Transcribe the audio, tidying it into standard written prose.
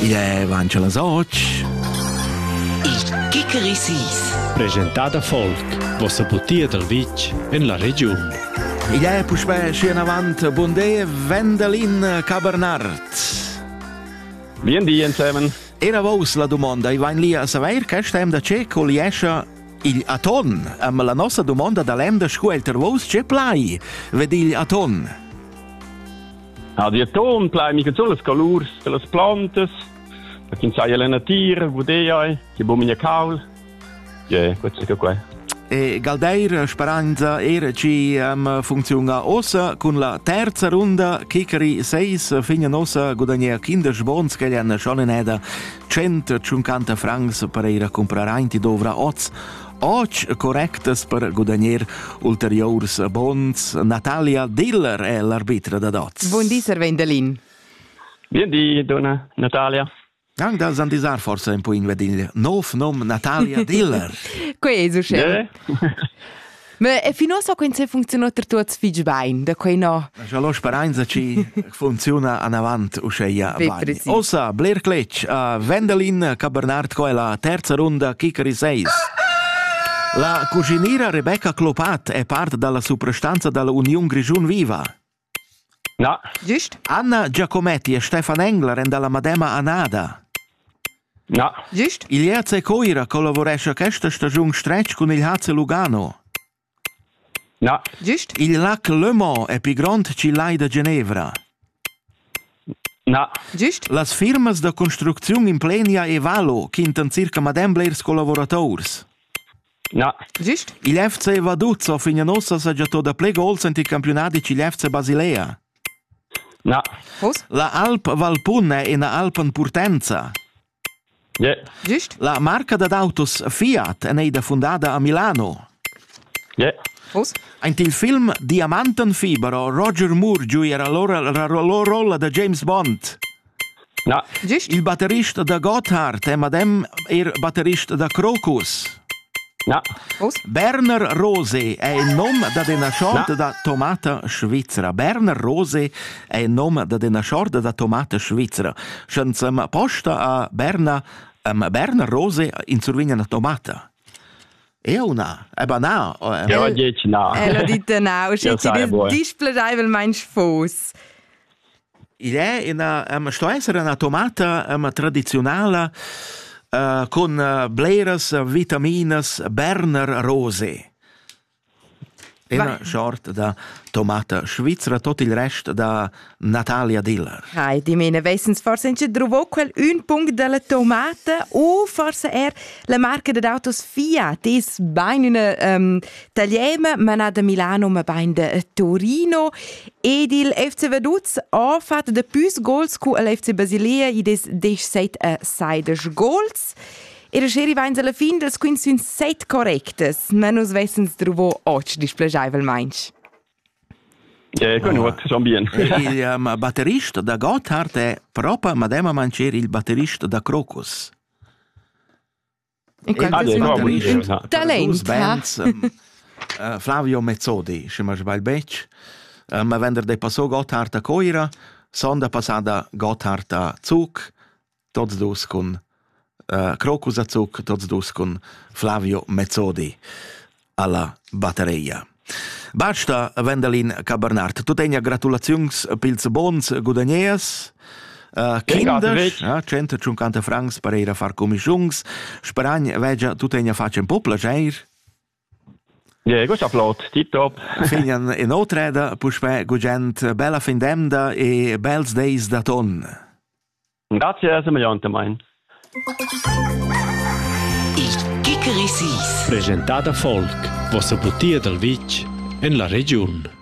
Ja, vancia las och. Il Chickeri Sis. Presentada Folk, vossa butia del Vitg en la region. Ja, puspè sci en avant, bondè Wendelin Cabernart. Bien die insieme. Era vos la domanda, I vain lì a saver che stem da c'è con liescia il aton. La nostra domanda da lem da scuelter vos c'è plai, vedi il aton. Die aton plai mica solo le colors delle plantes, da kin sai le nature, budea, che bomina caul. Ja, questo è qua. E Galdeir Speranza era ci funziona ossa con la terza ronda Chickeri 6 fino ossa guadagna kindersbons che gli hanno sciolleneda 150 francs per ir a comprare inti dovra oz och correctes per guadagner ulteriors bons. Natalia Diller è l'arbitra da oz. Buondì, Wendelin. Bien die, donna Natalia. Anche da Zandisar forse un po' in vedil nov nom Natalia Diller. Questo c'è. Ja. Ma fino a so che funziona tutto fig bene, da quei no. Già lo speranza ci funziona an avant usceia bene. Ossa Blair Cletch a Wendelin Cabernart co è la terza ronda Chickeri 6. La cuginira Rebecca Clopat è parte dalla soprastanza della Union Grigiun Viva. No. Giusto? Anna Giacometti e Stefan Engler e dalla Madema Anada. No. Giusto? Il Iazze Coira collaboresce questa stagione stretch con il Hazze Lugano. No. Giusto? Il Lac Le Mans è più grande Cilai da Ginevra. No. Giusto? Las firmas de construzione in Plenia e Valo kinten circa mademblers collaborators. No. Giusto? Il FC Vaduzzo finanossa sa già da play goals in i campionati ci l'FC Basilea. No. Cosa? La Alp Valpunne e la Alpen Purtenza. Ja. Giusto? La marca d'autos Fiat è neida fondata a Milano. Ja. Cosa? In il film Diamantenfibero Roger Moore gioia la rolla da James Bond. No. Giusto? Il batterista da Gotthard è madem batterista da Crocus. No. Cosa? Berner Rose è il nome da una sorta da tomata svizzera. Berner Rose è il nome da una sorta da tomata svizzera. Senza posta a Berner Rose in survigna una tomata. E una, è banale. Ja, dieci no. Lo dite no, se ci displegabile meins fos. È una, sto essere una tomata tradizionale con bleras, vitaminas, Berner Rose. È una sorta da tomata svizzera, tutto il resto da Natalia Diller. Di mene vessens forse in trovo quel un punct della tomata o forse la marca de autos Fiat is bain una tagliema ma na da Milano ma bain de Torino ed il FC Vaduz ha fatto de plus goals cu l'FC Basilea i des seit a seides goals. Era scheri vains alla fin dels quins sun 7 correctes, ma nos vessens trovo 8 displegiavel meins. Ja, gut, so bien. Il batterista da Gotthard è proprio Madema Mancieri, il batterista da Crocus. In quel talent, bands, Flavio Mezzodi, se mi sbaglio bene, ma vender de passò Gotthard a Coira, sonda passata Gotthard a Zug, tots dus con Crocus a Zug, tots dus con Flavio Mezzodi alla batteria. Basta, Wendelin Cabernart. Tu tegna gratulazions pils bons guadagnias. Kinders, 150 francs per ir a far commissions. Speragn, veggia, tu tegna faccia un po' placer. Ja, questo applaud, tip top. Finian in otreda, puspe gugent bella findemda e bells days da ton. Grazie, semejante mein. Il Chickeri Sis. Presentada Folk, vossa butia del Vitg en la region.